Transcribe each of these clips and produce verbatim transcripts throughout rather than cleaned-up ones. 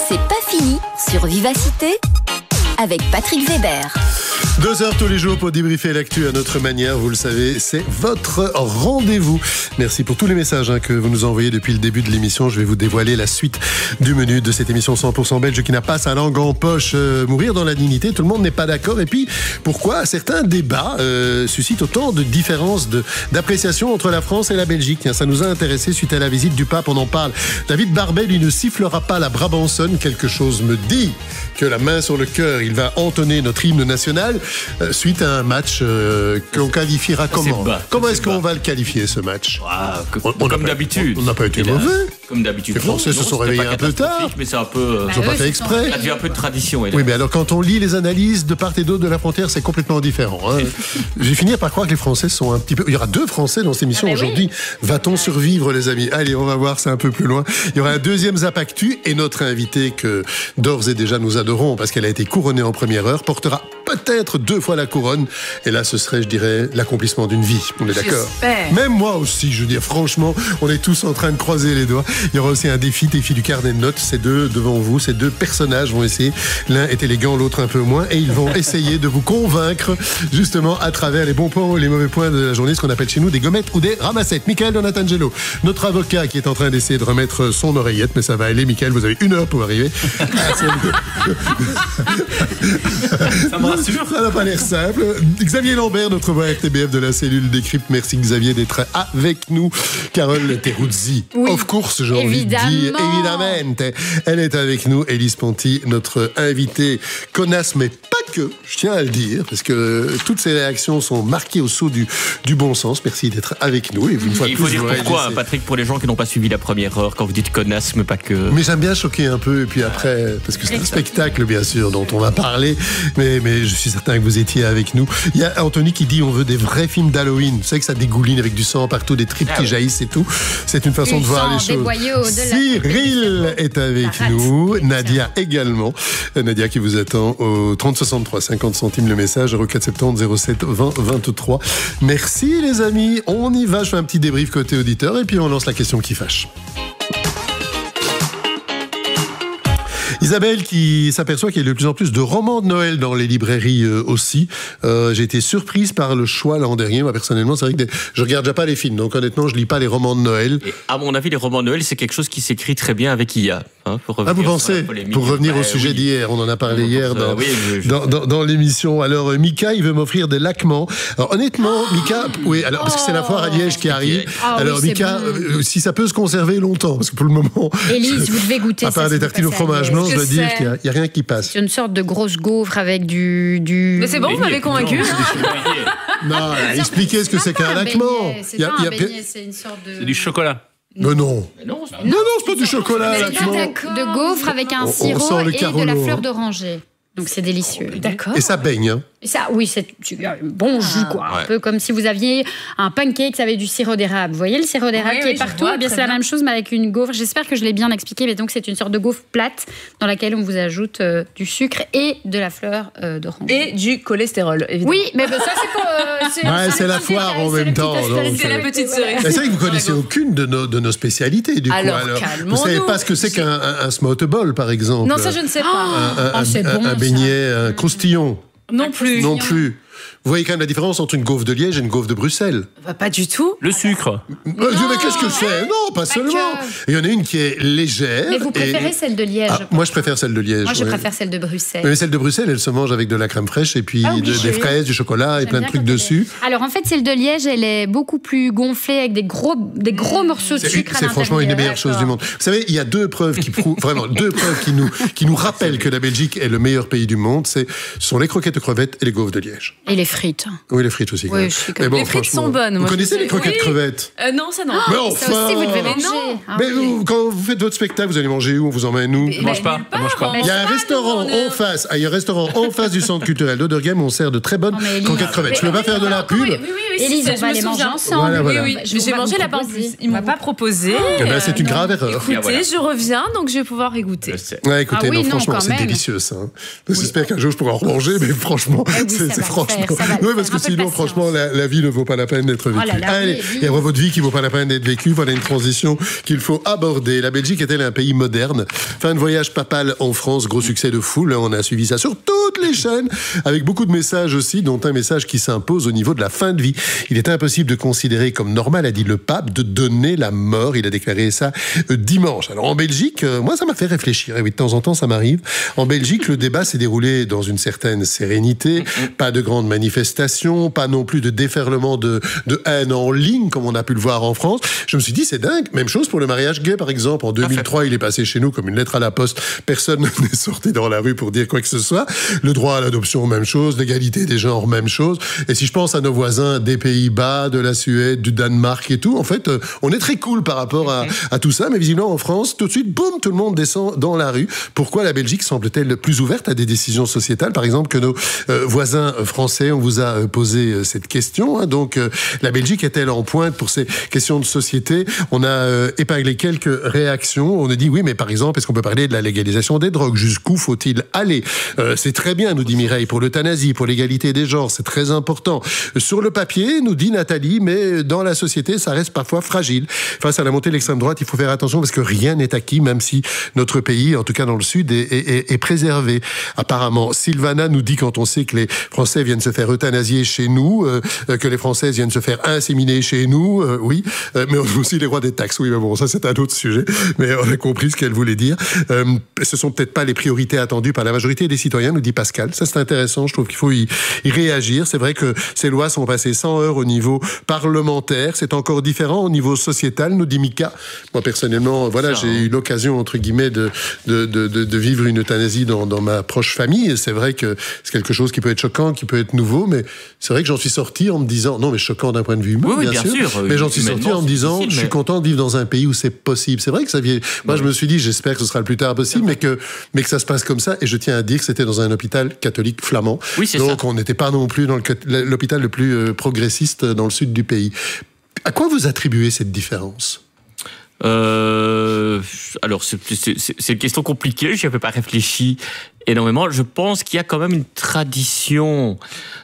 C'est pas fini sur Vivacité avec Patrick Weber. Deux heures tous les jours pour débriefer l'actu à notre manière, vous le savez, c'est votre rendez-vous. Merci pour tous les messages hein, que vous nous envoyez depuis le début de l'émission. Je vais vous dévoiler la suite du menu de cette émission cent pour cent belge qui n'a pas sa langue en poche. Euh, mourir dans la dignité, tout le monde n'est pas d'accord. Et puis, pourquoi certains débats euh, suscitent autant de différences de, d'appréciation entre la France et la Belgique? Tiens, ça nous a intéressé suite à la visite du pape, on en parle. David Barbet, lui, ne sifflera pas la Brabançonne. Quelque chose me dit que la main sur le cœur, il va entonner notre hymne national. Euh, suite à un match euh, qu'on qualifiera comment? bas, Comment est-ce qu'on bas. va le qualifier, ce match? Ah, que, on, on comme pas, d'habitude. On n'a pas été Et là, mauvais. Comme d'habitude. Les Français non, se sont non, réveillés c'était un pas peu tard. catastrophique, mais c'est un peu... euh, Ils n'ont pas fait exprès. Ça devient un peu de tradition. Oui, mais alors quand on lit les analyses de part et d'autre de la frontière, c'est complètement différent. Hein. Je vais finir par croire que les Français sont un petit peu... Il y aura deux Français dans cette émission ah ben aujourd'hui. Oui. Va-t-on survivre, les amis? Allez, on va voir, c'est un peu plus loin. Il y aura un deuxième Zap Actu et notre invitée que d'ores et déjà nous adorons parce qu'elle a été couronnée en première heure, portera peut-être deux fois la couronne. Et là, ce serait, je dirais, l'accomplissement d'une vie. On est d'accord? J'espère. Même moi aussi, je veux dire, franchement, on est tous en train de croiser les doigts. Il y aura aussi un défi, défi du carnet de notes. Ces deux devant vous, ces deux personnages vont essayer. L'un est élégant, l'autre un peu moins. Et ils vont essayer de vous convaincre, justement, à travers les bons points ou les mauvais points de la journée, ce qu'on appelle chez nous des gommettes ou des ramassettes. Michael Donatangelo, notre avocat qui est en train d'essayer de remettre son oreillette, mais ça va aller, Michael, vous avez une heure pour arriver. Ça me rassure. Ça n'a pas l'air simple. Xavier Lambert, notre voix R T B F de la cellule Décrypte. Merci Xavier d'être avec nous. Carole Teruzzi, Oui. of course, j'ai Évidemment. envie de dire. Évidemment. Elle est avec nous. Élise Ponty, notre invitée connasse, mais pas que, je tiens à le dire, parce que toutes ces réactions sont marquées au sceau du, du bon sens. Merci d'être avec nous. Et une fois de Il faut plus, dire vous pourquoi, réalisez- Patrick, pour les gens qui n'ont pas suivi la première heure, quand vous dites connasse, mais pas que... Mais j'aime bien choquer un peu, et puis après, parce que c'est un spectacle, bien sûr, dont on va parler, mais, mais je suis certain que vous étiez avec nous. Il y a Anthony qui dit on veut des vrais films d'Halloween. Vous savez que ça dégouline avec du sang partout, des tripes Ah qui oui. jaillissent et tout. C'est une façon Du de voir sang, les des choses. boyaux, de la- Cyril est avec La rate. nous, Nadia également. Nadia qui vous attend au trente soixante-trois, cinquante centimes le message, zéro quatre soixante-dix zéro sept vingt vingt-trois. Merci les amis, on y va. Je fais un petit débrief côté auditeur et puis on lance la question qui fâche. Isabelle qui s'aperçoit qu'il y a de plus en plus de romans de Noël dans les librairies euh, aussi. Euh, j'ai été surprise par le choix l'an dernier. Moi, personnellement, c'est vrai que des... je regarde déjà pas les films. Donc, honnêtement, je lis pas les romans de Noël. Et à mon avis, les romans de Noël, c'est quelque chose qui s'écrit très bien avec I A. Hein, pour Ah, vous revenir sur pensez? la polémique. Pour revenir Bah, au sujet oui. d'hier, on en a parlé Non, hier pour ça, dans, oui, je- je- dans, dans, dans l'émission. Alors, euh, Mika, il veut m'offrir des laquements. Alors, honnêtement, Mika, oui, alors, parce que c'est la foire à Liège qui arrive. Ah oui, alors, c'est Mika, bon. euh, si ça peut se conserver longtemps, parce que pour le moment, Élise, vous devez goûter à part ça, des si vous tartines au passez à fromage Liège. blanc, je dois Qu'est-ce dire que qu'il n'y a, il y a rien qui passe. C'est une sorte de grosse gaufre avec du... du... Mais c'est bon, vous m'avez convaincu. Non, expliquez ce que c'est qu'un laquement. C'est Il y a- pas il y un a- beignet, c'est une sorte de... C'est du chocolat. Mais non. Mais non, c'est pas- Non, non, c'est pas du chocolat, C'est laquement. de gaufre avec un On- on sirop sent le et de la Carolo, fleur hein. d'oranger. Donc c'est délicieux. D'accord. Et ça baigne, hein. Et ça, oui, c'est c'est un bon jus, quoi. Un Ouais. peu comme si vous aviez un pancake avec du sirop d'érable. Vous voyez le sirop d'érable Oui, qui oui, est je partout? vois, Eh bien, très c'est la bien. même chose, mais avec une gaufre. J'espère que je l'ai bien expliqué. Mais donc, c'est une sorte de gaufre plate dans laquelle on vous ajoute euh, du sucre et de la fleur euh, d'orange. Et du cholestérol, évidemment. Oui, mais ben, ça, c'est pour. euh, c'est Ouais, un c'est la petit foire détail, en c'est même le temps, petit donc, aspect. C'est la petite cerise. Mais c'est vrai que vous connaissez aucune de nos, de nos spécialités, du Alors, coup. Alors, calmons-nous. vous savez pas ce que c'est qu'un un, un smoteball, par exemple. Non, ça, je ne sais pas. Un, un, Oh, c'est un- bon, un ça. beignet, un croustillon. non plus. Non plus. Vous voyez quand même la différence entre une gaufre de Liège et une gaufre de Bruxelles. Bah, pas du tout. Le sucre. Mais qu'est-ce que c'est? Non, pas seulement. que- Il y en a une qui est légère. Mais vous préférez et- celle de Liège? Ah, moi, je préfère celle de Liège. Moi, je ouais. préfère celle de Bruxelles. Mais celle de Bruxelles, elle se mange avec de la crème fraîche et puis Ah, de- obligé. des fraises, du chocolat et J'aime plein de bien trucs quand elle dessus. est- Alors en fait, celle de Liège, elle est beaucoup plus gonflée avec des gros, des gros morceaux de C'est sucre à c'est franchement une des l'intérieur. meilleures choses du monde. Vous savez, il y a deux preuves qui prouvent, vraiment deux preuves qui nous, qui nous rappellent que la Belgique est le meilleur pays du monde. C'est, ce sont les croquettes aux crevettes et les gaufres de Liège. Et les frites. Oui, les frites aussi. quand Oui, même. je suis comme- Mais bon, Les frites franchement, sont bonnes, Vous moi, je connaissez sais. les croquettes Oui. crevettes? Euh, non, ça non. Mais Ça enfin aussi, vous devez manger. non. Ah Mais oui. vous, quand vous faites votre spectacle, vous allez manger où? On vous emmène où? Mais- On mange mais pas. nulle On mange part, pas. on Il y a un mange pas, restaurant nous, on est- en face, ah, il y a un restaurant en face du centre culturel d'Oderghem, on sert de très bonnes Non, mais Elise- croquettes crevettes. Je ne peux pas faire de la comment- pub. Oui, oui, oui, Élise, ça, on je va me les manger souviens. ensemble. Voilà, voilà. Oui, oui, Je- on j'ai va mangé vous la pain en proposer. plus. Il m'a pas proposé. Eh ben, c'est une grave erreur. Écoutez, Ah, voilà. je reviens, donc je vais pouvoir y goûter. Je sais. Ouais, écoutez, Ah oui, non, non, franchement, quand c'est même. délicieux, ça. hein. J'espère qu'un jour je pourrai en manger, mais franchement, Ah oui, c'est ça c'est va franchement. le faire, ça va le Oui, parce faire. que Un peu de sinon, patience. franchement, la, la vie ne vaut pas la peine d'être vécue. Oh là là, Allez, oui, oui. il y a votre vie qui ne vaut pas la peine d'être vécue. Voilà une transition qu'il faut aborder. La Belgique est-elle un pays moderne? Fin de voyage papal en France, gros succès de foule. On a suivi ça sur toutes les chaînes, avec beaucoup de messages aussi, dont un message qui s'impose au niveau de la fin de vie. Il est impossible de considérer comme normal, a dit le pape, de donner la mort. Il a déclaré ça euh, dimanche. Alors en Belgique, euh, moi ça m'a fait réfléchir. Et oui, de temps en temps ça m'arrive. En Belgique, le débat s'est déroulé dans une certaine sérénité. Pas de grandes manifestations, pas non plus de déferlement de, de haine en ligne, comme on a pu le voir en France. Je me suis dit, c'est dingue. Même chose pour le mariage gay, par exemple. En deux mille trois, il est passé chez nous comme une lettre à la poste. Personne n'est sorti dans la rue pour dire quoi que ce soit. Le droit à l'adoption, même chose. L'égalité des genres, même chose. Et si je pense à nos voisins des Pays-Bas, de la Suède, du Danemark et tout, en fait, euh, on est très cool par rapport à, à tout ça. Mais visiblement, en France, tout de suite, boum, tout le monde descend dans la rue. Pourquoi la Belgique semble-t-elle plus ouverte à des décisions sociétales, par exemple, que nos euh, voisins français? On vous a euh, posé euh, cette question. Hein. Donc, euh, la Belgique est-elle en pointe pour ces questions de société? On a euh, épinglé quelques réactions. On a dit, oui, mais par exemple, est-ce qu'on peut parler de la légalisation des drogues? Jusqu'où faut-il aller? euh, C'est très bien, nous dit Mireille, pour l'euthanasie, pour l'égalité des genres, c'est très important. Sur le papier, nous dit Nathalie, mais dans la société, ça reste parfois fragile. Face à la montée de l'extrême droite, il faut faire attention parce que rien n'est acquis, même si notre pays, en tout cas dans le Sud, est, est, est préservé. Apparemment, Sylvana nous dit, quand on sait que les Français viennent se faire euthanasier chez nous, euh, que les Françaises viennent se faire inséminer chez nous, euh, oui, euh, mais on a aussi les rois des taxes. Oui, mais bon, ça c'est un autre sujet, mais on a compris ce qu'elle voulait dire. Euh, ce sont peut-être pas les priorités attendues par la majorité des citoyens, nous dit Pascal. Ça c'est intéressant, je trouve qu'il faut y, y réagir. C'est vrai que ces lois sont passées sans heurts au niveau parlementaire, c'est encore différent au niveau sociétal, nous dit Mika. Moi personnellement, voilà, Ça, j'ai hein. eu l'occasion, entre guillemets, de, de, de, de, de vivre une euthanasie dans, dans ma proche famille, et c'est vrai que c'est quelque chose qui peut être choquant, qui peut être nouveau, mais c'est vrai que j'en suis sorti en me disant, non mais choquant d'un point de vue humain, Oui, oui, bien, bien sûr, sûr, mais j'en suis sorti humainement, en me c'est disant, difficile, je suis mais- content de vivre dans un pays où c'est possible. C'est vrai que ça vient, moi je me suis dit, j'espère que ce sera le plus tard possible, mais que, mais que ça se passe comme ça, et je tiens à dire que c'était dans un hôpital catholique flamand. Oui, c'est Donc ça. on n'était pas non plus dans le, l'hôpital le plus euh, progressiste dans le sud du pays. À quoi vous attribuez cette différence? Euh, alors, c'est, c'est, c'est c'est une question compliquée, je n'y avais pas réfléchi énormément. Je pense qu'il y a quand même une tradition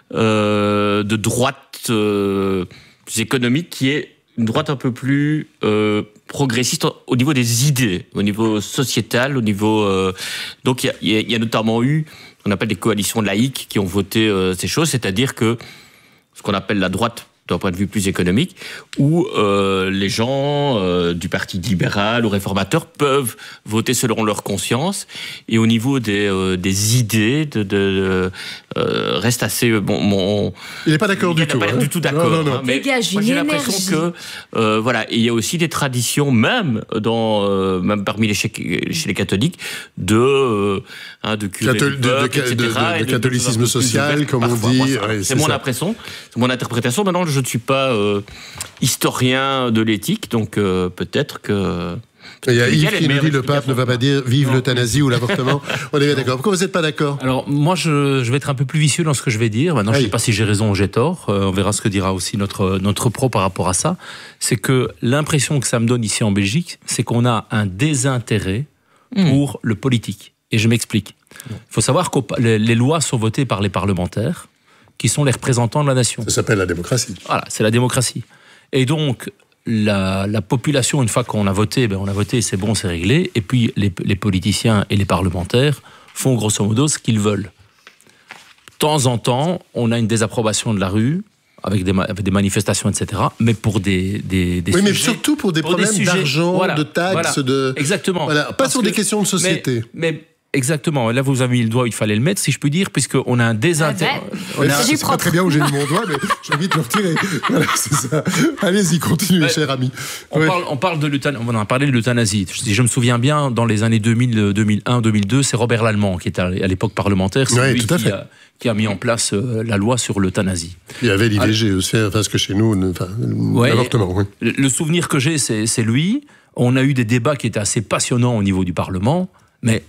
euh, de droite euh, économique qui est une droite un peu plus euh, progressiste au niveau des idées, au niveau sociétal, au niveau... Euh, donc, il y a, il y a, il y a notamment eu, on appelle des coalitions laïques qui ont voté euh, ces choses, c'est-à-dire que ce qu'on appelle la droite d'un point de vue plus économique, où euh, les gens euh, du Parti libéral ou réformateur peuvent voter selon leur conscience, et au niveau des, euh, des idées, de, de, de, euh, reste assez... Bon, mon, Il n'est pas d'accord il du n'est tout. pas hein. du tout d'accord. Non, non, non. hein, mais Dégage moi, une j'ai l'impression énergie. que euh, voilà, et il y a aussi des traditions, même dans, euh, même parmi les chez, chez les catholiques, de euh, hein, de curé Cathol- du de- de- peuple, de- et cetera, de- de et catholicisme choses un peu plus social, ouvertes comme on parfois. dit. Moi, ça, Ouais, c'est c'est mon ça. impression, c'est mon interprétation. Maintenant, je ne suis pas euh, historien de l'éthique, donc euh, peut-être que... Il y a Lequel Yves est qui le nous dit meilleur le pape ne va pas dire vive Non. l'euthanasie ou l'avortement. On est bien d'accord. Pourquoi vous n'êtes pas d'accord? Alors moi, je, je vais être un peu plus vicieux dans ce que je vais dire. Maintenant, je ne Oui. sais pas si j'ai raison ou j'ai tort. Euh, on verra ce que dira aussi notre, notre pro par rapport à ça. C'est que l'impression que ça me donne ici en Belgique, c'est qu'on a un désintérêt Mmh. pour le politique. Et je m'explique. Il faut savoir que les, les lois sont votées par les parlementaires, qui sont les représentants de la nation. Ça s'appelle la démocratie. Voilà, c'est la démocratie. Et donc, la, la population, une fois qu'on a voté, ben on a voté, c'est bon, c'est réglé. Et puis, les, les politiciens et les parlementaires font grosso modo ce qu'ils veulent. De temps en temps, on a une désapprobation de la rue, avec des, ma- avec des manifestations, et cetera. Mais pour des, des, des Oui, mais sujets- surtout pour des pour des problèmes sujets, d'argent, voilà, de taxes, voilà. de... Exactement. Voilà, pas Parce sur des que- questions de société. Mais, mais exactement. Là, vous avez mis le doigt, il fallait le mettre, si je puis dire, puisqu'on a un désintérêt. Ah ben, on a- Je sais pas très bien où j'ai mis mon doigt, mais j'ai envie de le retirer. Voilà, c'est ça. Allez-y, continuez, Ouais. cher ami. On, Ouais. parle, on parle de l'euthanasie, on a parlé de l'euthanasie. Si je me souviens bien, dans les années deux mille, deux mille un, deux mille deux, c'est Robert Lallemand qui était à l'époque parlementaire, c'est Ouais, lui tout à qui fait. a, qui a mis en place euh, la loi sur l'euthanasie. Il y avait l'I V G aussi, enfin, ce que chez nous, enfin, Ouais. l'avortement, oui. Le, le souvenir que j'ai, c'est c'est lui. On a eu des débats qui étaient assez passionnants au niveau du Parlement, mais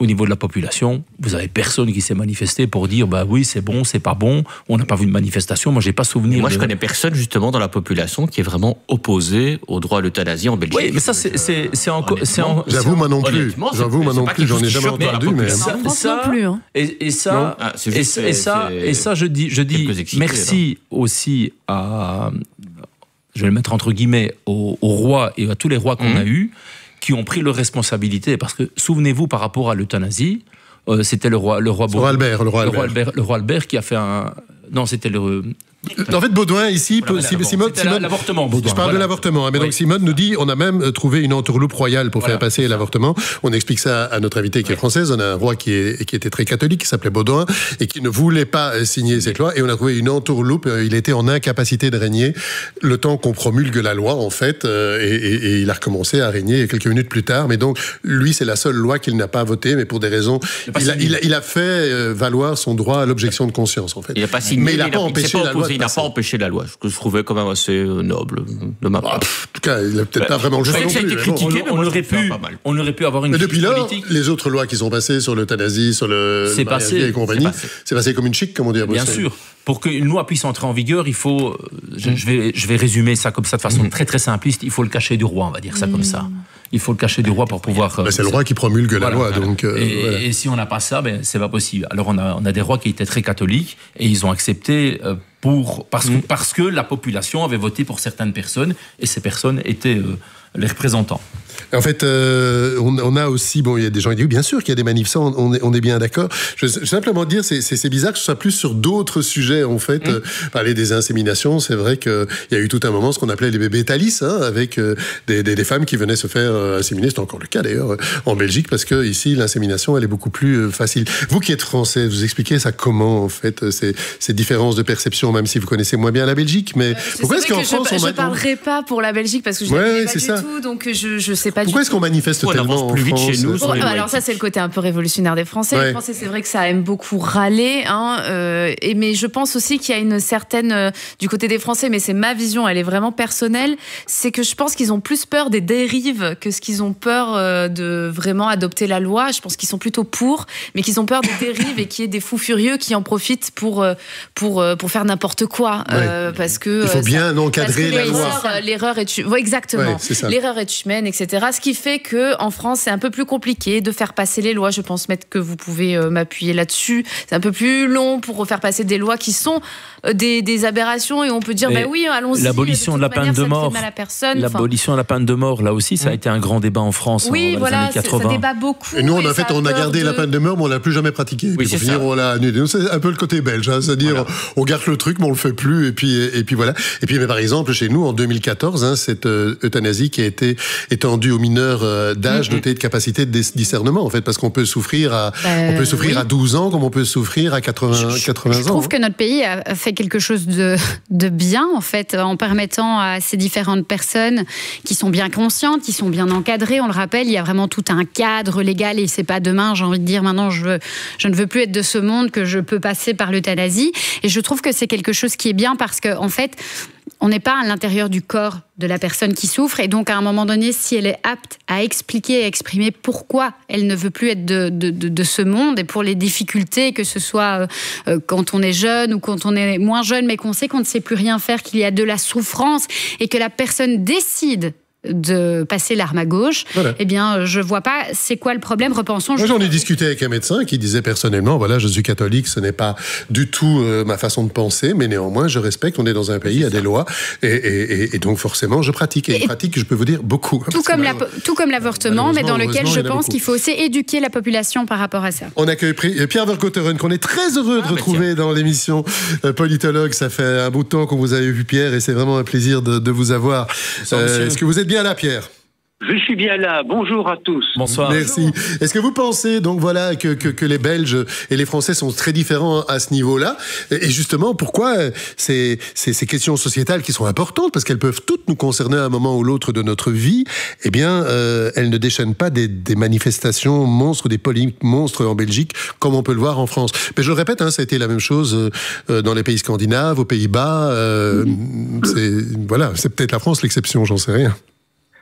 au niveau de la population, vous avez personne qui s'est manifesté pour dire bah oui c'est bon, c'est pas bon, on n'a pas vu de manifestation. Moi j'ai pas souvenir. Et moi de... je connais personne justement dans la population qui est vraiment opposé au droit à l'euthanasie en Belgique. Oui, mais ça c'est c'est c'est en c'est en J'avoue moi non plus. Honnêtement, J'avoue moi non plus. J'en ai jamais entendu. Mais ça, En France ça, non plus. Hein. Et, et ça Ah, c'est et, juste, et ça c'est- et ça je dis je dis quelques excités, merci aussi à, je vais le mettre entre guillemets, au, au roi et à tous les rois qu'on Mhm. a eus, qui ont pris leurs responsabilités. Parce que souvenez-vous par rapport à l'euthanasie, euh, c'était le roi le roi Le roi Albert, le roi le roi Albert. Albert le roi Albert qui a fait un non c'était le En fait, Baudouin, ici, Voilà, Simone, C'était la- Simone, l'avortement, Baudouin, je parle voilà. de l'avortement. hein, Mais Oui. donc, Simone nous dit, on a même euh, trouvé une entourloupe royale pour Voilà, faire passer c'est ça. l'avortement. On explique ça à notre invitée qui est française. On a un roi qui, est, qui était très catholique, qui s'appelait Baudouin, et qui ne voulait pas euh, signer cette loi. Et on a trouvé une entourloupe. euh, Il était en incapacité de régner le temps qu'on promulgue la loi, en fait. euh, Et, et- et il a recommencé à régner quelques minutes plus tard. Mais donc, lui, c'est la seule loi qu'il n'a pas votée, mais pour des raisons... n'a pas Il a, signé. il, a, il a fait euh, valoir son droit à l'objection de conscience, en fait. Il n'a pas signé, Mais il n'a pas s'est empêché pas la loi opposé, de il n'a passer. pas empêché la loi, ce que je trouvais quand même assez euh, noble de ma Ah, part. pff, en tout cas, il n'a peut-être pas vraiment le je choix sais non que ça a plus. été mais bon. critiqué. on, mais moi, je aurait trouve ça pu pas mal. on aurait pu avoir une Mais depuis lors, politique. les autres lois qui sont passées sur l'euthanasie, sur le, C'est le mariage passé, gay et compagnie, c'est passé. c'est passé comme une chic, comme on dit à Bien Bruxelles. sûr. Pour qu'une loi puisse entrer en vigueur, il faut, euh, je, je vais, je vais résumer ça comme ça de façon très très simpliste, il faut le cachet du roi, on va dire ça comme ça. Il faut le cachet du roi pour pouvoir... euh, Bah, c'est le roi qui promulgue la Voilà, loi, voilà. donc... euh, et, voilà. et si on n'a pas ça, ben, c'est pas possible. Alors on a, on a des rois qui étaient très catholiques et ils ont accepté euh, pour, parce, que, parce que la population avait voté pour certaines personnes et ces personnes étaient euh, les représentants. En fait, euh, on, on a aussi, bon, il y a des gens qui disent, oui, bien sûr qu'il y a des manifestants, on est, on est bien d'accord. Je veux simplement dire, c'est, c'est, c'est bizarre que ce soit plus sur d'autres sujets, en fait. Mmh. Euh, parler des inséminations, c'est vrai qu'il y a eu tout un moment ce qu'on appelait les bébés Thalys, hein, avec euh, des, des, des femmes qui venaient se faire euh, inséminer. C'est encore le cas, d'ailleurs, euh, en Belgique, parce que ici, l'insémination, elle est beaucoup plus euh, facile. Vous qui êtes français, vous expliquez ça comment, en fait, euh, ces, ces différences de perception, même si vous connaissez moins bien la Belgique, mais pourquoi est-ce C'est vrai qu'en que France, je, on je ma- parlerai pas pour la Belgique parce que je Ouais, ne ouais, pas c'est du ça. tout, donc je je sais pas Pourquoi du est-ce qu'on manifeste On tellement avance plus en vite France chez nous, euh, sur Ouais, les bah lois alors ça c'est le côté un peu révolutionnaire des Français. Ouais. Les Français c'est vrai que ça aime beaucoup râler, hein, euh, et mais je pense aussi qu'il y a une certaine euh, du côté des Français, mais c'est ma vision, elle est vraiment personnelle. C'est que je pense qu'ils ont plus peur des dérives que ce qu'ils ont peur euh, de vraiment adopter la loi. Je pense qu'ils sont plutôt pour, mais qu'ils ont peur des dérives et qu'il y ait des fous furieux qui en profitent pour euh, pour euh, pour faire n'importe quoi, euh, parce que Il faut euh, bien ça- encadrer parce que la loi. l'erreur, euh, L'erreur est hu- ouais, exactement. Ouais, c'est ça. L'erreur est humaine, et cetera. Ce qui fait que en France, c'est un peu plus compliqué de faire passer les lois. Je pense, Maître, que vous pouvez euh, m'appuyer là-dessus. C'est un peu plus long pour faire passer des lois qui sont euh, des, des aberrations, et on peut dire, Mais bah oui, allons-y. l'abolition toute de la manière, peine de ça ne fait mort, mal à personne. Enfin, L'abolition de la peine de mort, là aussi, ça a été un grand débat en France oui, en, dans les voilà, années c'est- ça quatre-vingts. débat beaucoup. Et nous, on et a fait, ça on a peur gardé de- la peine de mort, mais on l'a plus jamais pratiquée. Et puis, c'est pour finir, ça. on l'a annulée. C'est un peu le côté belge, hein, c'est-à-dire, Voilà. on garde le truc, mais on le fait plus, et puis, et puis voilà. Et puis, mais par exemple, chez nous, en deux mille quatorze, hein, cette euh, euthanasie qui a été étendue aux mineurs euh, d'âge Mm-hmm. dotés de capacité de dis- discernement, en fait, parce qu'on peut souffrir à, Bah, on peut souffrir oui. à douze ans, comme on peut souffrir à quatre-vingts, quatre-vingts Je ans. trouve hein. que notre pays a fait quelque chose de, de bien, en fait, en permettant à ces différentes personnes qui sont bien conscientes, qui sont bien encadrées. On le rappelle, il y a vraiment tout un cadre légal, et c'est pas demain, j'ai envie de dire, maintenant, je, veux, je ne veux plus être de ce monde, que je peux passer par l'euthanasie. Et je trouve que c'est quelque chose qui est bien parce que, en fait, on n'est pas à l'intérieur du corps de la personne qui souffre, et donc à un moment donné, si elle est apte à expliquer et exprimer pourquoi elle ne veut plus être de, de, de, de ce monde, et pour les difficultés, que ce soit euh, quand on est jeune ou quand on est moins jeune, mais qu'on sait qu'on ne sait plus rien faire, qu'il y a de la souffrance, et que la personne décide de passer l'arme à gauche, Voilà. eh bien, je vois pas c'est quoi le problème. Repensons. Moi, j'en ai discuté avec un médecin qui disait personnellement, voilà, je suis catholique, ce n'est pas du tout euh, ma façon de penser, mais néanmoins, je respecte, on est dans un pays, il y a des lois, et, et, et, et donc forcément, je pratique. Et, Et- je pratique, je peux vous dire, beaucoup. Tout Parce que comme, la, malheure- tout comme l'avortement, mais dans lequel Malheureusement, je il y en a pense beaucoup. qu'il faut aussi éduquer la population par rapport à ça. On accueille Pri- Pierre Vercotteren, qu'on est très heureux de Ah, bah retrouver dans l'émission euh, Politologue. Ça fait un bout de temps qu'on vous avait vu, Pierre, et c'est vraiment un plaisir de, de vous avoir. Bonsoir, monsieur. Est-ce que vous êtes bien là, Pierre ? Je suis bien là. Bonjour à tous. Bonsoir. Merci. Est-ce que vous pensez donc voilà que, que, que les Belges et les Français sont très différents à ce niveau-là ? Et justement, pourquoi ces, ces, ces questions sociétales qui sont importantes, parce qu'elles peuvent toutes nous concerner à un moment ou l'autre de notre vie, eh bien, euh, elles ne déchaînent pas des, des manifestations monstres, des polémiques monstres en Belgique, comme on peut le voir en France. Mais je le répète, hein, ça a été la même chose euh, dans les pays scandinaves, aux Pays-Bas. Euh, c'est, voilà, c'est peut-être la France l'exception, j'en sais rien.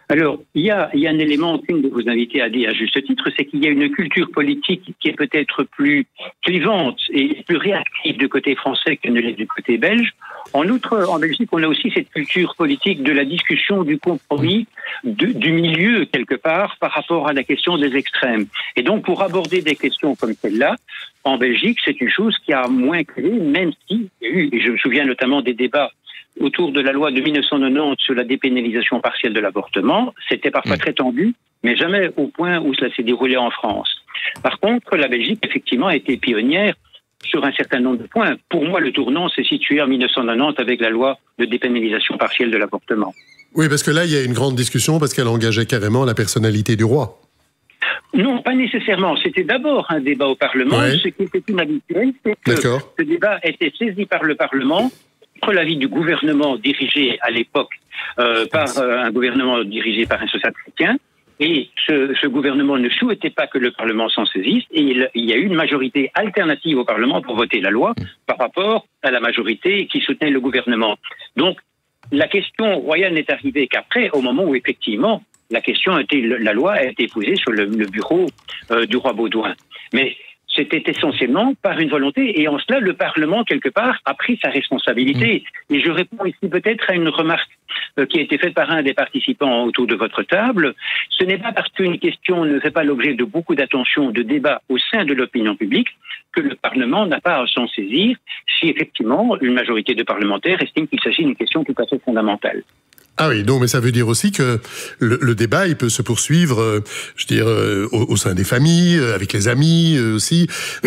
Alors, il y a, il y a un élément qu'une de vos invités a dit à juste titre, c'est qu'il y a une culture politique qui est peut-être plus clivante et plus réactive du côté français que ne l'est du côté belge. En outre, en Belgique, on a aussi cette culture politique de la discussion, du compromis, de, du milieu, quelque part, par rapport à la question des extrêmes. Et donc, pour aborder des questions comme celle-là, en Belgique, c'est une chose qui a moins clé, même si, et je me souviens notamment des débats autour de la loi de mille neuf cent quatre-vingt-dix sur la dépénalisation partielle de l'avortement, c'était parfois très tendu, mais jamais au point où cela s'est déroulé en France. Par contre, la Belgique, effectivement, a été pionnière sur un certain nombre de points. Pour moi, le tournant s'est situé en mille neuf cent quatre-vingt-dix avec la loi de dépénalisation partielle de l'avortement. Oui, parce que là, il y a une grande discussion parce qu'elle engageait carrément la personnalité du roi. Non, pas nécessairement. C'était d'abord un débat au Parlement. Oui. Ce qui était inhabituel, c'est que D'accord. ce débat était saisi par le Parlement contre l'avis du gouvernement dirigé à l'époque euh, par euh, un gouvernement dirigé par un social-chrétien. Et ce, ce gouvernement ne souhaitait pas que le Parlement s'en saisisse. Et il, il y a eu une majorité alternative au Parlement pour voter la loi par rapport à la majorité qui soutenait le gouvernement. Donc, la question royale n'est arrivée qu'après, au moment où, effectivement, la question a été, la loi a été posée sur le, le bureau euh, du roi Baudouin. Mais c'était essentiellement par une volonté, et en cela, le Parlement, quelque part, a pris sa responsabilité. Mmh. Et je réponds ici peut-être à une remarque euh, qui a été faite par un des participants autour de votre table. Ce n'est pas parce qu'une question ne fait pas l'objet de beaucoup d'attention, de débat au sein de l'opinion publique, que le Parlement n'a pas à s'en saisir, si effectivement une majorité de parlementaires estime qu'il s'agit d'une question tout à fait fondamentale. Ah oui, donc mais ça veut dire aussi que le, le débat, il peut se poursuivre, euh, je veux dire, euh, au, au sein des familles, euh, avec les amis euh, aussi.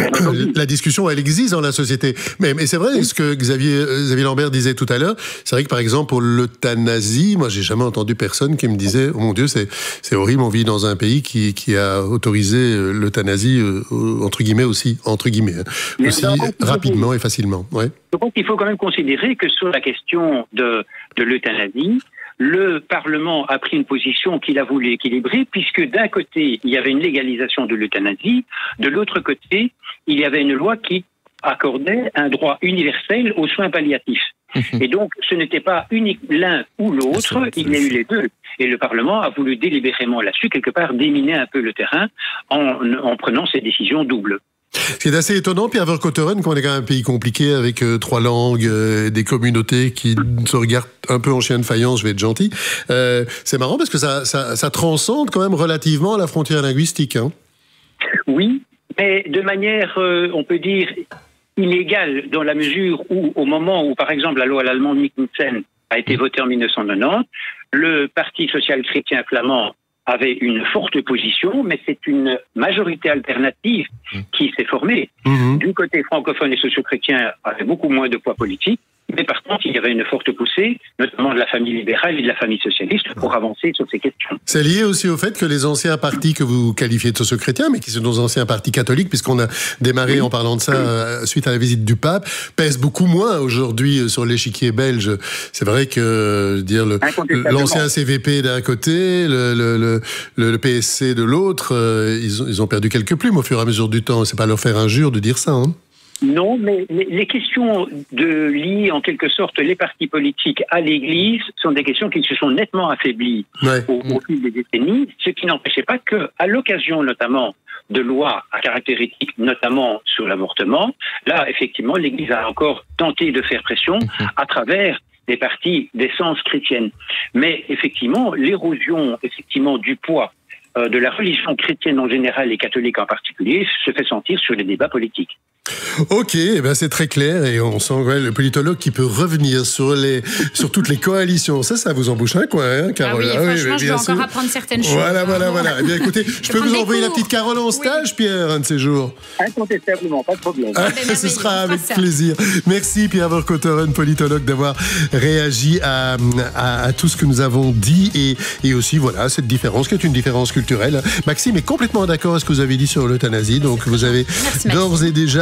La discussion, elle existe dans la société. Mais, mais c'est vrai, ce que Xavier, Xavier Lambert disait tout à l'heure, c'est vrai que par exemple pour l'euthanasie, moi j'ai jamais entendu personne qui me disait, oh mon Dieu, c'est c'est horrible, on vit dans un pays qui qui a autorisé l'euthanasie euh, entre guillemets aussi entre guillemets hein, aussi rapidement et facilement. Ouais. Je pense qu'il faut quand même considérer que sur la question de de l'euthanasie, le Parlement a pris une position qu'il a voulu équilibrer, puisque d'un côté, il y avait une légalisation de l'euthanasie, de l'autre côté, il y avait une loi qui accordait un droit universel aux soins palliatifs. Et donc, ce n'était pas unique l'un ou l'autre, il y a eu les deux. Et le Parlement a voulu délibérément là-dessus, quelque part, déminer un peu le terrain en, en prenant ces décisions doubles. Ce qui est assez étonnant, Pierre Vercauteren, qu'on est quand même un pays compliqué avec euh, trois langues, euh, des communautés qui se regardent un peu en chien de faïence, je vais être gentil. Euh, c'est marrant parce que ça, ça, ça transcende quand même relativement la frontière linguistique. Hein. Oui, mais de manière, euh, on peut dire, illégale, dans la mesure où, au moment où, par exemple, la loi allemande Mikkelsen a été votée en mille neuf cent quatre-vingt-dix, le Parti social-chrétien flamand avait une forte position, mais c'est une majorité alternative qui s'est formée. Mmh. Du côté francophone et socio-chrétien, avait beaucoup moins de poids politique, mais par contre, il y avait une forte poussée, notamment de la famille libérale et de la famille socialiste, pour avancer sur ces questions. C'est lié aussi au fait que les anciens partis que vous qualifiez de socio-chrétiens, mais qui sont nos anciens partis catholiques, puisqu'on a démarré oui. en parlant de ça euh, suite à la visite du pape, pèsent beaucoup moins aujourd'hui sur l'échiquier belge. C'est vrai que, euh, dire, le, l'ancien C V P d'un côté, le, le, le, le P S C de l'autre, euh, ils, ont, ils ont perdu quelques plumes au fur et à mesure du temps. C'est pas leur faire injure de dire ça, hein. Non, mais les questions de lier en quelque sorte les partis politiques à l'Église sont des questions qui se sont nettement affaiblies ouais. au, au fil des décennies, ce qui n'empêchait pas que, à l'occasion notamment de lois à caractère éthique, notamment sur l'avortement, là effectivement l'Église a encore tenté de faire pression à travers des partis d'essence chrétienne. Mais effectivement, l'érosion effectivement du poids euh, de la religion chrétienne en général et catholique en particulier se fait sentir sur les débats politiques. Ok, eh ben c'est très clair et on sent ouais, le politologue qui peut revenir sur les sur toutes les coalitions. Ça, ça vous embouche un coin, hein, Carole. Ah oui, franchement, ah oui, je dois encore apprendre certaines choses. Voilà, voilà, voilà. Eh bien, écoutez, je, je peux vous envoyer la petite Carole en stage, oui. Pierre, un de ces jours. Incontestablement, pas de problème. Ah, ce sera avec plaisir. Merci, Pierre Vercauteren, politologue, d'avoir réagi à, à, à tout ce que nous avons dit et, et aussi, voilà, cette différence qui est une différence culturelle. Maxime est complètement d'accord avec ce que vous avez dit sur l'euthanasie, donc vous avez d'ores et déjà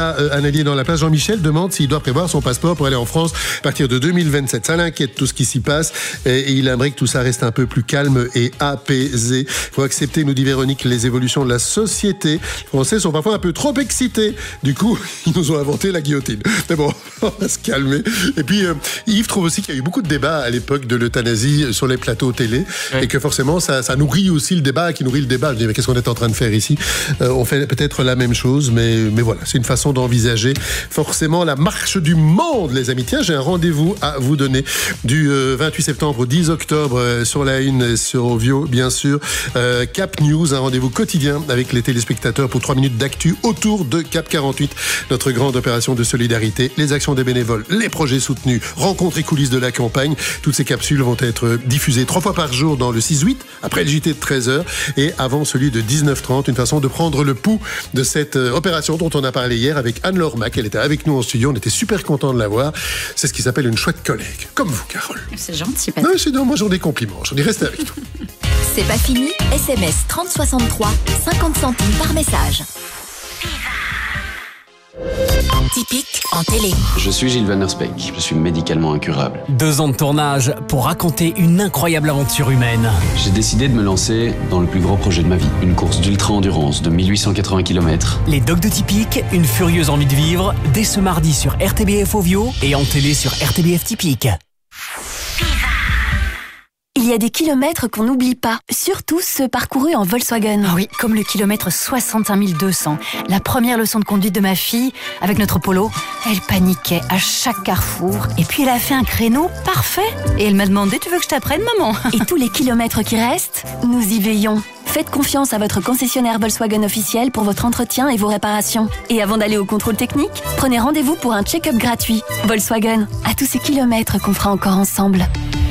là, euh, Anneli est dans la place. Jean-Michel demande s'il doit prévoir son passeport pour aller en France à partir de deux mille vingt-sept. Ça l'inquiète tout ce qui s'y passe et, et il aimerait que tout ça reste un peu plus calme et apaisé. Il faut accepter, nous dit Véronique, les évolutions de la société. Les Français sont parfois un peu trop excités. Du coup, ils nous ont inventé la guillotine. Mais bon, on va se calmer. Et puis, euh, Yves trouve aussi qu'il y a eu beaucoup de débats à l'époque de l'euthanasie sur les plateaux télé oui. et que forcément, ça, ça nourrit aussi le débat, qui nourrit le débat. Je dis, mais qu'est-ce qu'on est en train de faire ici ? euh, On fait peut-être la même chose, mais, mais voilà, c'est une façon d'envisager forcément la marche du monde, les amis. Tiens, j'ai un rendez-vous à vous donner du euh, vingt-huit septembre au dix octobre euh, sur la une, sur Ovio, bien sûr. Euh, Cap News, un rendez-vous quotidien avec les téléspectateurs pour trois minutes d'actu autour de Cap quarante-huit, notre grande opération de solidarité, les actions des bénévoles, les projets soutenus, rencontres et coulisses de la campagne. Toutes ces capsules vont être diffusées trois fois par jour dans le six huit, après le J T de treize heures et avant celui de dix-neuf trente. Une façon de prendre le pouls de cette opération dont on a parlé hier avec Anne-Laure Mac. Elle était avec nous en studio, on était super contents de la voir. C'est ce qui s'appelle une chouette collègue, comme vous, Carole. C'est gentil. Non, c'est non, moi j'en ai des compliments, j'en ai resté avec nous. C'est pas fini, S M S trente soixante-trois, cinquante centimes par message. Typique en télé. Je suis Gilles Van Der Speck, je suis médicalement incurable. Deux ans de tournage pour raconter une incroyable aventure humaine. J'ai décidé de me lancer dans le plus gros projet de ma vie, une course d'ultra-endurance de mille huit cent quatre-vingts kilomètres. Les Dogs de Typique, une furieuse envie de vivre, dès ce mardi sur R T B F Ovio et en télé sur R T B F Typique. Il y a des kilomètres qu'on n'oublie pas, surtout ceux parcourus en Volkswagen. Oui, comme le kilomètre soixante-et-un mille deux cents. La première leçon de conduite de ma fille, avec notre Polo, elle paniquait à chaque carrefour. Et puis elle a fait un créneau parfait. Et elle m'a demandé, tu veux que je t'apprenne, maman ? Et tous les kilomètres qui restent, nous y veillons. Faites confiance à votre concessionnaire Volkswagen officiel pour votre entretien et vos réparations. Et avant d'aller au contrôle technique, prenez rendez-vous pour un check-up gratuit. Volkswagen, à tous ces kilomètres qu'on fera encore ensemble.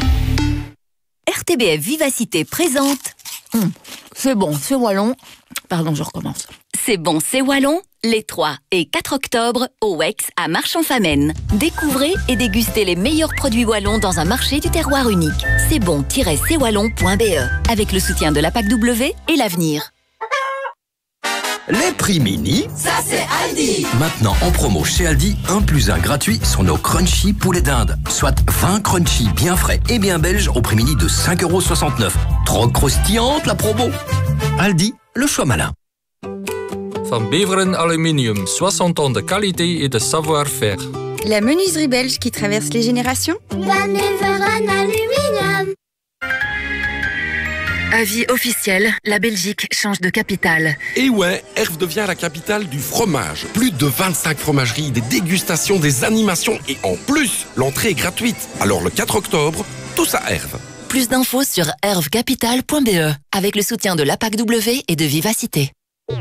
R T B F Vivacité présente. Hum, c'est bon, c'est wallon. Pardon, je recommence. C'est bon, c'est wallon. Les trois et quatre octobre au W E X à Marchand-Famenne. Découvrez et dégustez les meilleurs produits wallons dans un marché du terroir unique. C'est bon tiret c wallon point b e avec le soutien de la P A C W et l'Avenir. Les prix mini, ça c'est Aldi. Maintenant en promo chez Aldi, un plus un gratuit sur nos crunchy poulet d'Inde. Soit vingt crunchy bien frais et bien belges au prix mini de cinq euros soixante-neuf. Trop croustillante la promo. Aldi, le choix malin. Van Beveren Aluminium, soixante ans de qualité et de savoir-faire. La menuiserie belge qui traverse les générations. Van Beveren Aluminium. Avis officiel, la Belgique change de capitale. Et ouais, Erve devient la capitale du fromage. Plus de vingt-cinq fromageries, des dégustations, des animations et en plus, l'entrée est gratuite. Alors le quatre octobre, tous à Erve. Plus d'infos sur erve capital point b e avec le soutien de l'A P A C W et de Vivacité.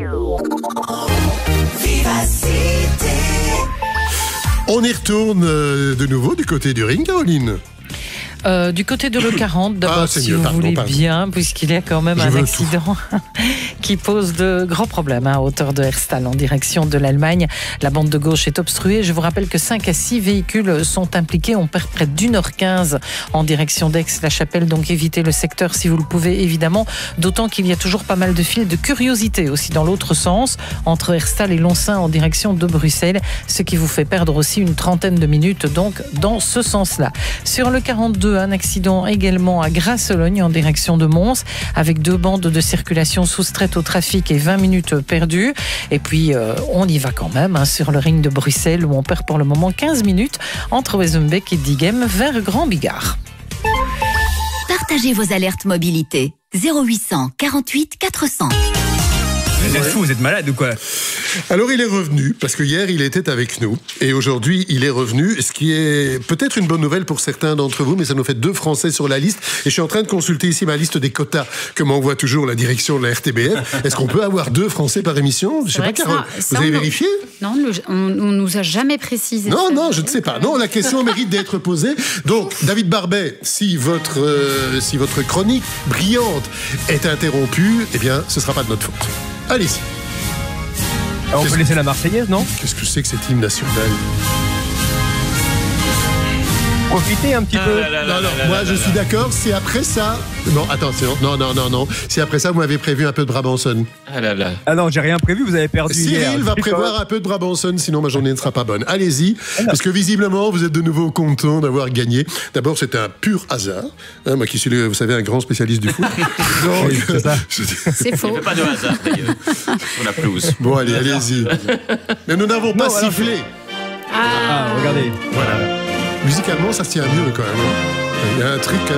Vivacité. On y retourne de nouveau du côté du ring, Caroline. Euh, du côté de l'E quarante, d'abord, ah, si mieux, vous pardon, voulez pardon. bien, puisqu'il y a quand même Je un accident qui pose de grands problèmes hein, à hauteur de Herstal en direction de l'Allemagne. La bande de gauche est obstruée. Je vous rappelle que cinq à six véhicules sont impliqués. On perd près d'une heure quinze en direction d'Aix-la-Chapelle. Donc évitez le secteur si vous le pouvez, évidemment. D'autant qu'il y a toujours pas mal de fils de curiosité aussi dans l'autre sens, entre Herstal et Lonsin en direction de Bruxelles, ce qui vous fait perdre aussi une trentaine de minutes donc dans ce sens-là. Sur le quarante-deux, un accident également à Grasse-Logne en direction de Mons avec deux bandes de circulation soustraites au trafic et vingt minutes perdues. Et puis euh, on y va quand même hein, sur le ring de Bruxelles où on perd pour le moment quinze minutes entre Wezenbeek et Diegem vers Grand Bigard. Partagez vos alertes mobilité. zéro huit cent quarante-huit quatre cents. Vous êtes fou, vous êtes malade ou quoi? Alors il est revenu, parce que hier il était avec nous, et aujourd'hui il est revenu, ce qui est peut-être une bonne nouvelle pour certains d'entre vous, mais ça nous fait deux Français sur la liste, et je suis en train de consulter ici ma liste des quotas que m'envoie toujours la direction de la R T B F. Est-ce qu'on peut avoir deux Français par émission? Je sais pas, Carole, ça, vous ça avez on vérifié? Non, on ne nous a jamais précisé. Non, ça. non, je ne sais pas. Non, la question mérite d'être posée. Donc, David Barbet, si votre, euh, si votre chronique brillante est interrompue, eh bien, ce ne sera pas de notre faute. Allez-y. Alors on peut laisser la Marseillaise, non? Qu'est-ce que c'est que cette hymne nationale? profiter un petit ah, peu. Là, là, non, non, là, moi là, je là, suis là. d'accord, c'est après ça. Non, attention, non, non, non, non. C'est après ça, vous m'avez prévu un peu de Brabanson. Ah là là. Ah non, j'ai rien prévu, vous avez perdu. Cyril hier. va prévoir un peu de Brabanson, sinon ma journée ne sera pas bonne. Allez-y, parce que visiblement, vous êtes de nouveau content d'avoir gagné. D'abord, c'était un pur hasard. Hein, moi qui suis, le, vous savez, un grand spécialiste du foot. Donc, oui, c'est ça. C'est faux. Il n'y a pas de hasard, d'ailleurs. On la pelouse. Bon, allez, allez-y. Mais nous n'avons pas non, sifflé. Ah. ah, regardez. Voilà. Musicalement, ça se tient mieux quand même. Il y a un truc.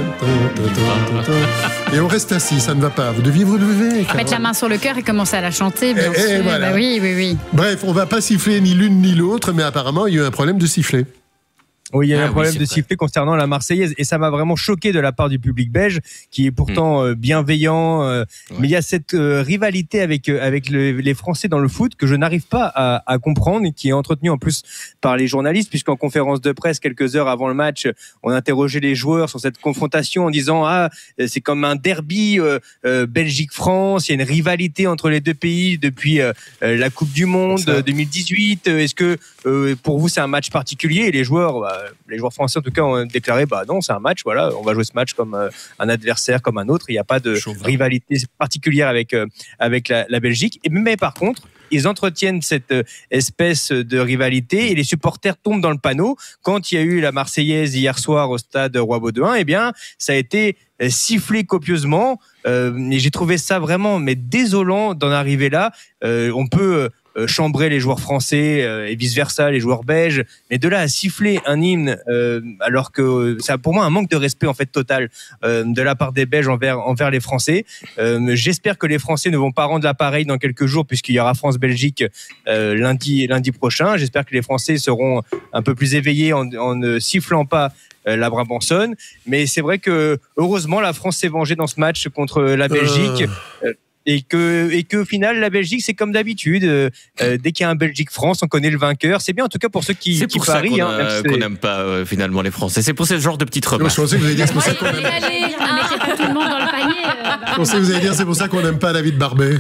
Hein. Et on reste assis, ça ne va pas. Vous deviez vous lever. Mettre la main sur le cœur et commencer à la chanter, bien et, sûr. Et voilà. Bah oui, oui, oui. Bref, on ne va pas siffler ni l'une ni l'autre, mais apparemment, il y a eu un problème de sifflet. Oui, il y a eu ah, un problème oui, de vrai. sifflet concernant la Marseillaise et ça m'a vraiment choqué de la part du public belge qui est pourtant euh, bienveillant. Euh, ouais. Mais il y a cette euh, rivalité avec euh, avec le, les Français dans le foot que je n'arrive pas à, à comprendre et qui est entretenue en plus par les journalistes puisqu'en conférence de presse quelques heures avant le match, on interrogeait les joueurs sur cette confrontation en disant ah c'est comme un derby euh, euh, Belgique-France, il y a une rivalité entre les deux pays depuis euh, la Coupe du Monde deux mille dix-huit. Est-ce que euh, pour vous c'est un match particulier et les joueurs bah, les joueurs français en tout cas ont déclaré bah non c'est un match, voilà, on va jouer ce match comme euh, un adversaire comme un autre, il n'y a pas de Chauvin. rivalité particulière avec euh, avec la, la Belgique. Et mais par contre ils entretiennent cette euh, espèce de rivalité et les supporters tombent dans le panneau. Quand il y a eu la Marseillaise hier soir au stade Roi-Baudouin, eh bien ça a été sifflé copieusement euh, et j'ai trouvé ça vraiment mais désolant d'en arriver là. Euh, on peut euh, chambrer les joueurs français euh, et vice versa les joueurs belges, mais de là à siffler un hymne euh, alors que c'est pour moi un manque de respect en fait total euh, de la part des Belges envers envers les Français. Euh, j'espère que les Français ne vont pas rendre l'appareil dans quelques jours puisqu'il y aura France-Belgique euh, lundi lundi prochain. J'espère que les Français seront un peu plus éveillés en, en ne sifflant pas la Brabanson, mais c'est vrai que heureusement la France s'est vengée dans ce match contre la Belgique euh... et que et que au final la Belgique c'est comme d'habitude euh, dès qu'il y a un Belgique-France on connaît le vainqueur. C'est bien en tout cas pour ceux qui, c'est qui pour parient ça qu'on, hein, a, qu'on n'aime pas euh, finalement les Français. C'est pour ce genre de petites remarques. Je pensais que vous alliez dire c'est pour ça qu'on aime. Allez, ne mettez pas tout le monde dans le panier. Euh, je pensais que vous alliez dire c'est pour ça qu'on n'aime pas David Barbet.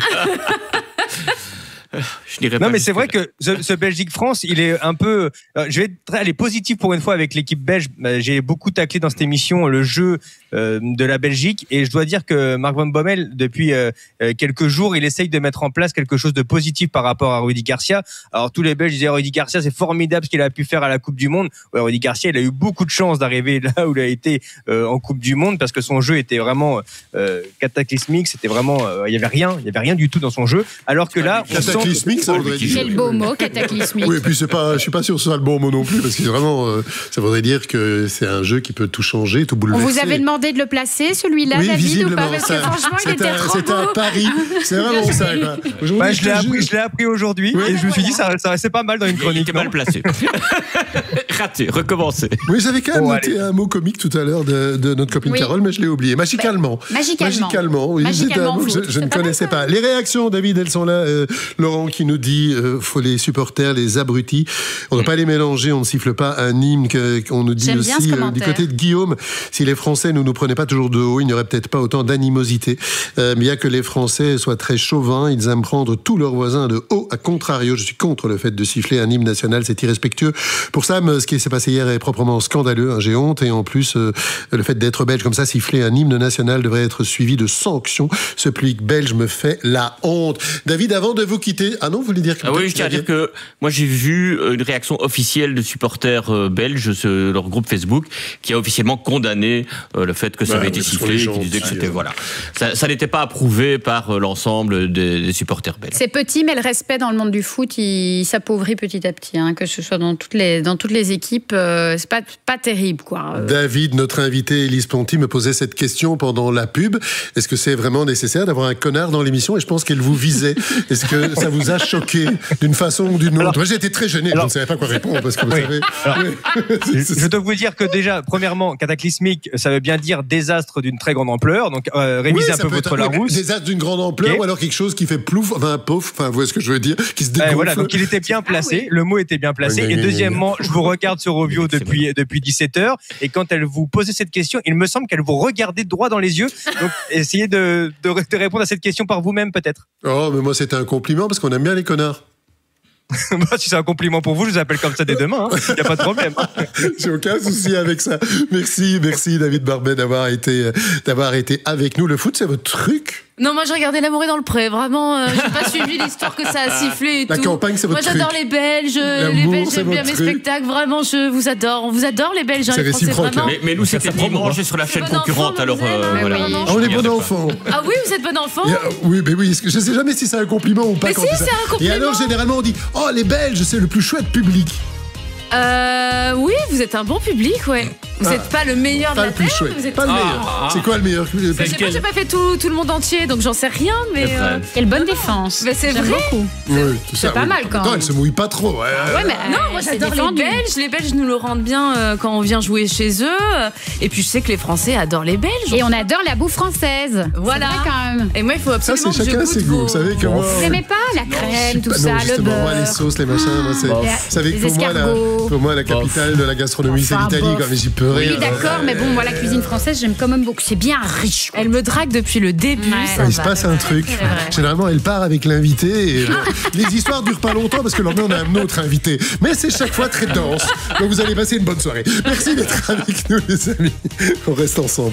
Je non pas mais c'est vrai là. que ce, ce Belgique-France il est un peu euh, je vais être, aller positif pour une fois avec l'équipe belge. J'ai beaucoup taclé dans cette émission le jeu euh, de la Belgique et je dois dire que Marc Van Bommel depuis euh, quelques jours il essaye de mettre en place quelque chose de positif par rapport à Rudy Garcia. Alors tous les Belges disaient Rudy Garcia c'est formidable ce qu'il a pu faire à la Coupe du Monde. Ouais, Rudy Garcia il a eu beaucoup de chance d'arriver là où il a été euh, en Coupe du Monde parce que son jeu était vraiment euh, cataclysmique, c'était vraiment euh, il y avait rien, il y avait rien du tout dans son jeu alors que là on sent cataclysmique, ça voudrait dire. C'est le beau mot, cataclysmique. Oui, et puis c'est pas, je suis pas sûr que ce soit le bon mot non plus, parce que vraiment, euh, ça voudrait dire que c'est un jeu qui peut tout changer, tout bouleverser. On vous avait demandé de le placer, celui-là, oui, David, ou pas? Parce ça, que franchement, il était un, trop C'était un pari. C'est vraiment ça, quoi. Bah, je l'ai appris, je l'ai appris aujourd'hui, oui, et je me suis dit, ça, ça restait pas mal dans une chronique. Il était mal placé. Raté, recommencer. Oui, j'avais quand même oh, noté allez. un mot comique tout à l'heure de, de notre copine oui. Carole, mais je l'ai oublié. Magicalement. Magicalement. Magicalement, oui. Magicalement un mot que je, je ne connaissais pas. Les réactions, David, elles sont là. Euh, Laurent qui nous dit, euh, faut les supporters, les abrutis. On ne doit pas les mélanger, on ne siffle pas un hymne que, qu'on nous dit J'aime aussi. Euh, du côté de Guillaume, si les Français ne nous prenaient pas toujours de haut, il n'y aurait peut-être pas autant d'animosité. Euh, bien que les Français soient très chauvins, ils aiment prendre tous leurs voisins de haut. À contrario, je suis contre le fait de siffler un hymne national, c'est irrespectueux. Pour Sam, ce qui s'est passé hier est proprement scandaleux, hein, j'ai honte, et en plus, euh, le fait d'être belge comme ça, siffler un hymne national devrait être suivi de sanctions. Ce public belge me fait la honte. David, avant de vous quitter, ah non, vous voulez dire que... Ah oui, je tiens à dire que moi j'ai vu une réaction officielle de supporters euh, belges sur leur groupe Facebook qui a officiellement condamné euh, le fait que ça bah, avait été sifflé, qui disait que c'était euh... voilà, ça, ça n'était pas approuvé par euh, l'ensemble des, des supporters belges. C'est petit, mais le respect dans le monde du foot, il s'appauvrit petit à petit, hein, que ce soit dans toutes les dans toutes les équipes, euh, c'est pas pas terrible quoi. Euh... David, notre invité Élise Ponty me posait cette question pendant la pub. Est-ce que c'est vraiment nécessaire d'avoir un connard dans l'émission? Et je pense qu'elle vous visait. Est-ce que ça vous a choqué d'une façon ou d'une autre? Alors, moi, j'ai été très gêné. Alors, je ne savais pas quoi répondre parce que vous oui. savez. Alors, je dois vous dire que déjà, premièrement, cataclysmique, ça veut bien dire désastre d'une très grande ampleur. Donc, euh, révisez oui, un peu votre Larousse. Désastre d'une grande ampleur, okay. Ou alors quelque chose qui fait plouf, enfin pouf. Enfin, vous voyez ce que je veux dire, qui se dégonfle. Euh, voilà, donc il était bien placé. Ah, oui. Le mot était bien placé. Oui, et oui, deuxièmement, oui. je vous regarde sur Ovio depuis depuis dix-sept heures. Et quand elle vous posait cette question, il me semble qu'elle vous regardait droit dans les yeux. Donc, essayez de, de, de répondre à cette question par vous-même, peut-être. Oh, mais moi, c'était un compliment parce qu'on aime bien les connards. Moi, si c'est un compliment pour vous, je vous appelle comme ça dès demain. Il hein. n'y a pas de problème. J'ai aucun souci avec ça. Merci, merci David Barbet d'avoir été, d'avoir été avec nous. Le foot, c'est votre truc ? Non, moi j'ai regardé L'amour est dans le pré. Vraiment, euh, j'ai pas suivi l'histoire que ça a sifflé et La tout. campagne, c'est votre Moi j'adore truc. les Belges. L'amour, les Belges, c'est j'aime bien votre mes truc. spectacles. Vraiment, je vous adore. On vous adore les Belges. Hein, C'est les Français, réciproque, vraiment. Mais, mais nous, c'était dimanche sur la chaîne bon concurrente, enfant, alors euh, mais voilà. oui. Ah, on est bon enfant. Ah oui, vous êtes bon enfant. Il y a- oui, mais oui, je sais jamais si c'est un compliment ou pas. Mais quand si, on dit ça. c'est un compliment. Et alors, généralement, on dit « Oh, les Belges, c'est le plus chouette public ». Euh, oui, vous êtes un bon public, ouais. Vous Ah. n'êtes pas le meilleur Pas de le la plus terre. chouette. Vous êtes Pas le meilleur. C'est quoi le meilleur Je sais pas, j'ai pas fait tout, tout le monde entier, donc j'en sais rien, mais. C'est vrai. euh, Quelle bonne défense. Mais c'est J'aime vrai. beaucoup. Oui, tout C'est ça, pas oui. mal, quand Attends, même. elle se mouille pas trop. Ouais, Ouais, mais non, moi c'est j'adore les défendu. Belges. Les Belges nous le rendent bien euh, quand on vient jouer chez eux. Et puis je sais que les Français adorent les Belges. Et on adore la bouffe française. Voilà. C'est vrai, quand même. Et moi, il faut Ça, absolument c'est que je chacun goûte ses goûts. vos... Vous savez que moi. Vous n'aimez pas la crème, tout Bah ça, non, le justement, moi, les beurre. sauces, les machins, moi, c'est. Les- Vous savez que les pour moi, la, escargots. pour moi, la capitale de la gastronomie, c'est Enfin, l'Italie. bof. Quand j'y peux Oui, rire. d'accord, mais bon, moi, la cuisine française, j'aime quand même beaucoup. C'est bien riche. Elle me drague depuis le début. Ouais. ça Il se va. passe un truc. C'est vrai. Généralement, elle part avec l'invité. Et le- les histoires durent pas longtemps parce que le lendemain, on a un autre invité. Mais c'est chaque fois très dense. Donc vous allez passer une bonne soirée. Merci d'être avec nous, les amis. On reste ensemble.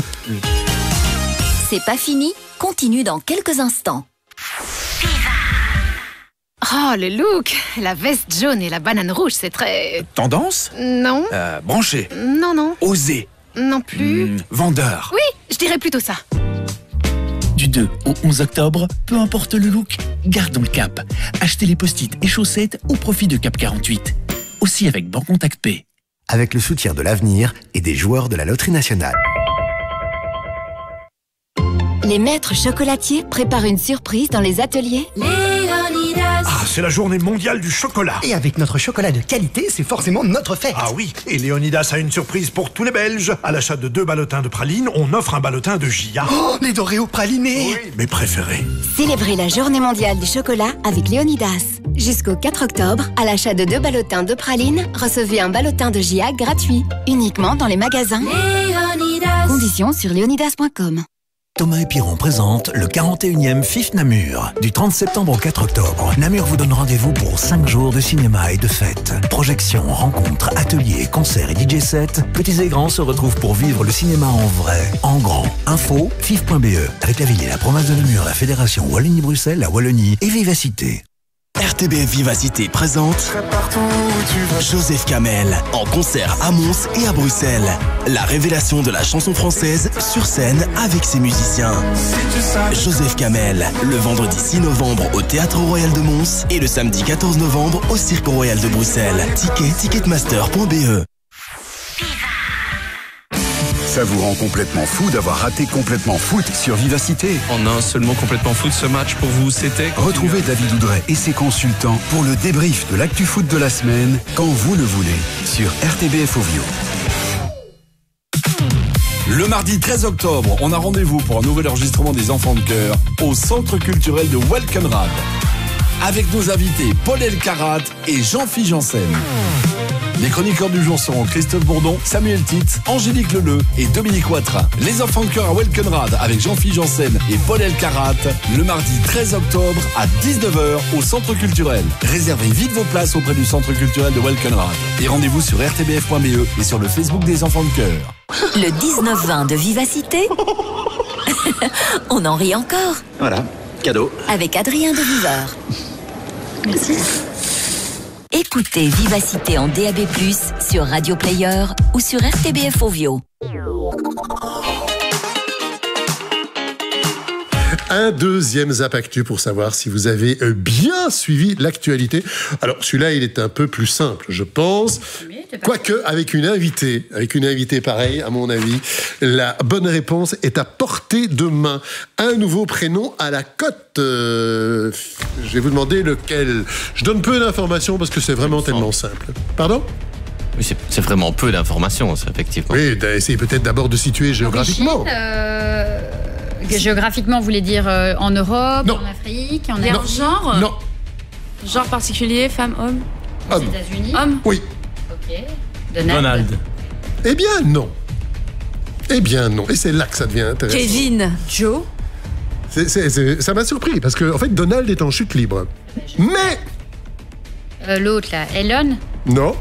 C'est pas fini, continue dans quelques instants. Oh, le look. La veste jaune et la banane rouge, c'est très... Tendance Non. euh, Branché. Non, non. Osé. Non plus. Hmm, vendeur. Oui, je dirais plutôt ça. Du deux au onze octobre, peu importe le look, gardons le cap. Achetez les post-it et chaussettes au profit de Cap quarante-huit. Aussi avec Bancontact Pay. Avec le soutien de l'Avenir et des joueurs de la Loterie Nationale. Les maîtres chocolatiers préparent une surprise dans les ateliers Léonidas. Ah, c'est la journée mondiale du chocolat. Et avec notre chocolat de qualité, c'est forcément notre fête. Ah oui, et Léonidas a une surprise pour tous les Belges. À l'achat de deux ballotins de praline, on offre un ballotin de J A. Oh, les Doréos pralinés. Oui, mes préférés. Célébrez la journée mondiale du chocolat avec Léonidas. Jusqu'au quatre octobre, à l'achat de deux ballotins de praline, recevez un ballotin de J A gratuit. Uniquement dans les magasins. Léonidas. Conditions sur léonidas point com. Thomas et Piron présente le quarante et unième F I F Namur. Du trente septembre au quatre octobre, Namur vous donne rendez-vous pour cinq jours de cinéma et de fêtes. Projections, rencontres, ateliers, concerts et D J sets, petits et grands se retrouvent pour vivre le cinéma en vrai, en grand. Info, F I F point B E, avec la ville et la province de Namur, la fédération Wallonie-Bruxelles, la Wallonie et Vivacité. R T B F Vivacité présente Joseph Kamel en concert à Mons et à Bruxelles. La révélation de la chanson française sur scène avec ses musiciens. Joseph Kamel, le vendredi six novembre au Théâtre Royal de Mons et le samedi quatorze novembre au Cirque Royal de Bruxelles. Ticket ticketmaster point B E. Ça vous rend complètement fou d'avoir raté Complètement Foot sur Vivacité. En un seul mot, Complètement Foot, ce match pour vous, c'était... Retrouvez David Oudret et ses consultants pour le débrief de l'actu foot de la semaine, quand vous le voulez, sur R T B F Ovio. Le mardi treize octobre, on a rendez-vous pour un nouvel enregistrement des Enfants de Cœur au Centre culturel de Welkenrad. Avec nos invités Paul Elkarat et Jean-Philippe Janssen. Les chroniqueurs du jour seront Christophe Bourdon, Samuel Titz, Angélique Leleu et Dominique Watrin. Les Enfants de Cœur à Welkenrad avec Jean-Philippe Janssen et Paul Elkarat le mardi treize octobre à dix-neuf heures au Centre culturel. Réservez vite vos places auprès du Centre culturel de Welkenrad. Et rendez-vous sur r t b f point b e et sur le Facebook des Enfants de Cœur. Le dix-neuf vingt de Vivacité. On en rit encore. Voilà, cadeau. Avec Adrien de Viveur. Merci. Écoutez Vivacité en D A B plus, sur Radio Player ou sur R T B F Ovio. Un deuxième Zap Actu pour savoir si vous avez bien suivi l'actualité. Alors celui-là, il est un peu plus simple, je pense. Quoique, avec une invitée, avec une invitée pareille, à mon avis, la bonne réponse est à portée de main. Un nouveau prénom à la cote. Euh, je vais vous demander lequel. Je donne peu d'informations parce que c'est vraiment tellement simple. Pardon ? Oui, c'est, c'est vraiment peu d'informations, ça, effectivement. Oui, essayez peut-être d'abord de situer géographiquement. Origine, euh, géographiquement, vous voulez dire euh, en Europe, non. en Afrique, en Il y a un Asie. genre Non. Genre particulier, femme, homme Aux Homme. États-Unis. Homme. Oui. Ok. Donald. Donald. Eh bien, non. Eh bien, non. Et c'est là que ça devient intéressant. Kevin. Joe. C'est, c'est, c'est, ça m'a surpris parce que, en fait, Donald est en chute libre. Mais Euh, L'autre, là, Elon. Non.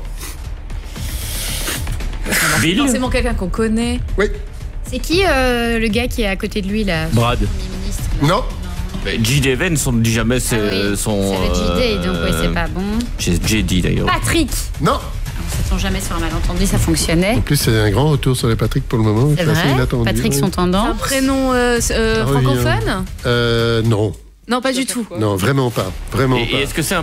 Bill. Forcément quelqu'un qu'on connaît. Oui. C'est qui euh, le gars qui est à côté de lui, là? Brad. Non. J D Vance, on ne dit jamais c'est Ah oui, son. c'est le J D, donc ouais, c'est pas bon. C'est J D d'ailleurs. Patrick. Non. On s'attend jamais sur un malentendu, ça fonctionnait. En plus, c'est un grand retour sur les Patrick pour le moment. C'est vrai. inattendu. Patrick sont tendance. Un prénom euh, euh, Ça francophone revient. euh, Non. Non, pas du tout. Non, vraiment pas. Vraiment Et, pas. et est-ce que c'est un